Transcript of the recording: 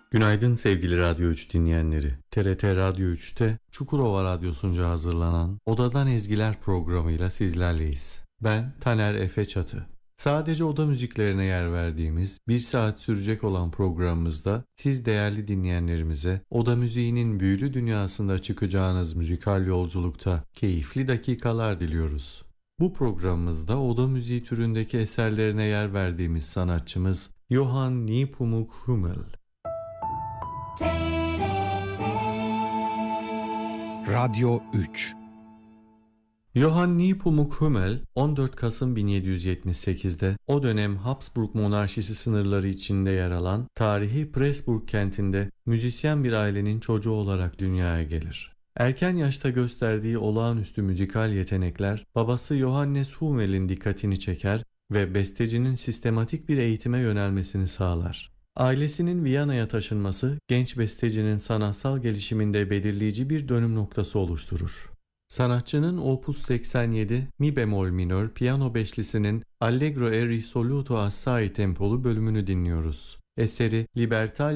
Günaydın sevgili Radyo 3 dinleyenleri. TRT Radyo 3'te Çukurova Radyosu'nca hazırlanan Odadan Ezgiler programıyla sizlerleyiz. Ben Taner Efe Çatı. Sadece oda müziklerine yer verdiğimiz 1 saat sürecek olan programımızda siz değerli dinleyenlerimize oda müziğinin büyülü dünyasında çıkacağınız müzikal yolculukta keyifli dakikalar diliyoruz. Bu programımızda oda müziği türündeki eserlerine yer verdiğimiz sanatçımız Johann Nepomuk Hummel. Radyo 3. Johann Nepomuk Hummel 14 Kasım 1778'de o dönem Habsburg monarşisi sınırları içinde yer alan tarihi Pressburg kentinde müzisyen bir ailenin çocuğu olarak dünyaya gelir. Erken yaşta gösterdiği olağanüstü müzikal yetenekler babası Johannes Hummel'in dikkatini çeker ve bestecinin sistematik bir eğitime yönelmesini sağlar. Ailesinin Viyana'ya taşınması genç bestecinin sanatsal gelişiminde belirleyici bir dönüm noktası oluşturur. Sanatçının Opus 87 Mi bemol minör piyano beşlisinin Allegro e risoluto assai tempolu bölümünü dinliyoruz. Eseri Libertalia